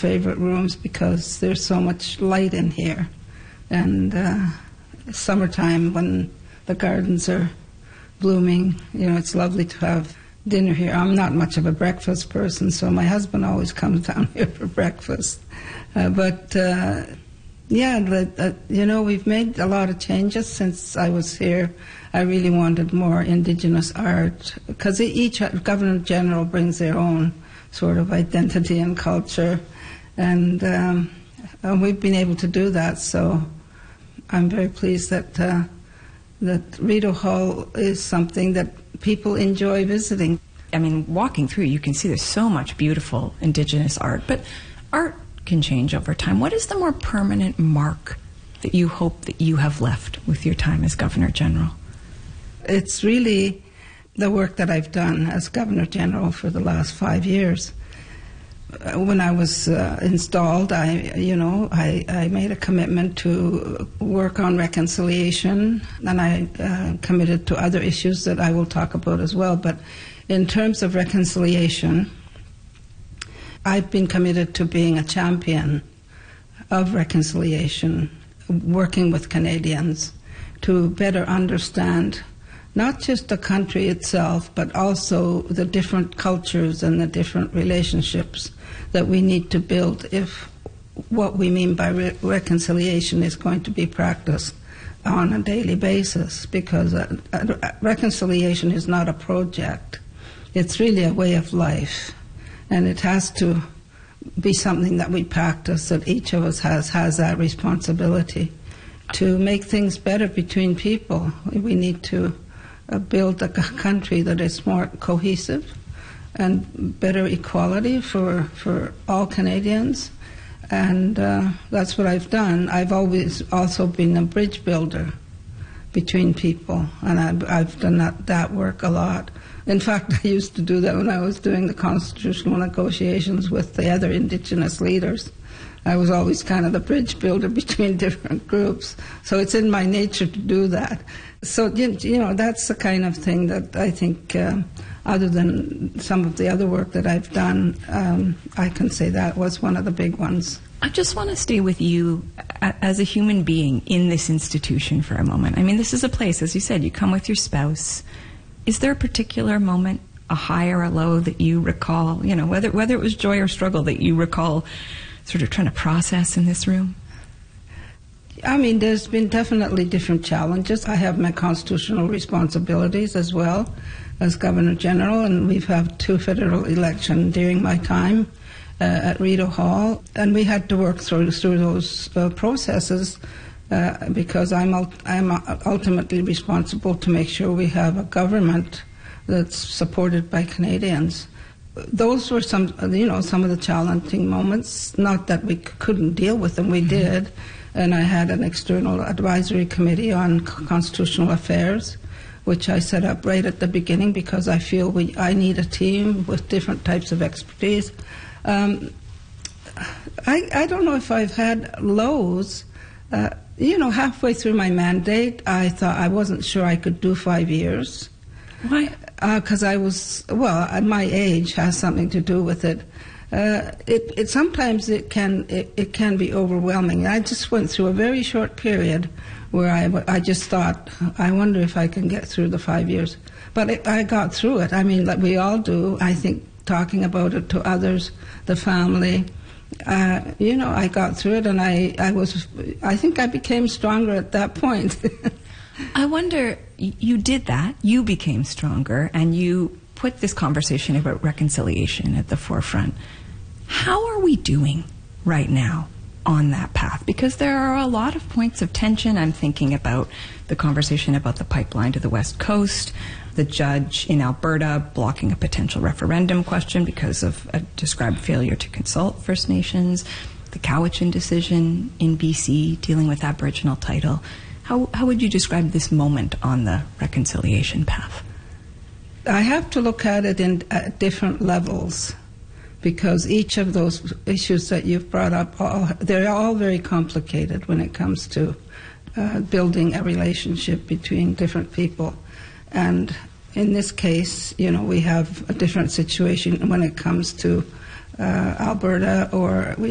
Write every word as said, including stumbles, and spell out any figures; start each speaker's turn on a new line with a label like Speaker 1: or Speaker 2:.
Speaker 1: favorite rooms because there's so much light in here. And uh, summertime, when the gardens are blooming, you know, it's lovely to have dinner here. I'm not much of a breakfast person, so my husband always comes down here for breakfast. Uh, but, uh, yeah, the, uh, you know, we've made a lot of changes since I was here. I really wanted more Indigenous art, because each Governor-General brings their own sort of identity and culture, and, um, and we've been able to do that, so I'm very pleased that uh, that Rideau Hall is something that people enjoy visiting.
Speaker 2: I mean, walking through, you can see there's so much beautiful Indigenous art, but art can change over time. What is the more permanent mark that you hope that you have left with your time as Governor-General?
Speaker 1: It's really the work that I've done as Governor-General for the last five years. When I was uh, installed, I, you know, I, I made a commitment to work on reconciliation, and I uh, committed to other issues that I will talk about as well. But in terms of reconciliation, I've been committed to being a champion of reconciliation, working with Canadians to better understand not just the country itself, but also the different cultures and the different relationships that we need to build if what we mean by re reconciliation is going to be practiced on a daily basis. Because uh, uh, reconciliation is not a project. It's really a way of life. And it has to be something that we practice, that each of us has, has that responsibility to make things better between people. We need to uh, build a country that is more cohesive and better equality for, for all Canadians. And uh, that's what I've done. I've always also been a bridge builder between people, and I've, I've done that, that work a lot. In fact, I used to do that when I was doing the constitutional negotiations with the other Indigenous leaders. I was always kind of the bridge builder between different groups. So it's in my nature to do that. So, you know, that's the kind of thing that I think, uh, other than some of the other work that I've done, um, I can say that was one of the big ones.
Speaker 2: I just want to stay with you as a human being in this institution for a moment. I mean, this is a place, as you said, you come with your spouse. Is there a particular moment, a high or a low, that you recall, you know, whether whether it was joy or struggle, that you recall sort of trying to process in this room?
Speaker 1: I mean, there's been definitely different challenges. I have my constitutional responsibilities as well as Governor-General, and we've had two federal elections during my time uh, at Rideau Hall, and we had to work through, through those uh, processes uh, because I'm, I'm ultimately responsible to make sure we have a government that's supported by Canadians. Those were some, you know, some of the challenging moments. Not that we couldn't deal with them, we did. And I had an external advisory committee on constitutional affairs, which I set up right at the beginning because I feel we, I need a team with different types of expertise. Um, I, I don't know if I've had lows. Uh, you know, halfway through my mandate, I thought I wasn't sure I could do five years.
Speaker 2: Why?
Speaker 1: Because uh, I was, well, at my age has something to do with it. Uh, it, it sometimes it can it, it can be overwhelming. I just went through a very short period where I, I just thought, I wonder if I can get through the five years. But it, I got through it. I mean, like we all do. I think talking about it to others, the family, uh, you know, I got through it, and I, I was, I think I became stronger at that point.
Speaker 2: I wonder, you did that, you became stronger, and you put this conversation about reconciliation at the forefront. How are we doing right now on that path? Because there are a lot of points of tension. I'm thinking about the conversation about the pipeline to the West Coast, the judge in Alberta blocking a potential referendum question because of a described failure to consult First Nations, the Cowichan decision in B C dealing with Aboriginal title. How, how would you describe this moment on the reconciliation path?
Speaker 1: I have to look at it in at different levels, because each of those issues that you've brought up, all, they're all very complicated when it comes to uh, building a relationship between different people. And in this case, you know, we have a different situation when it comes to uh, Alberta, or we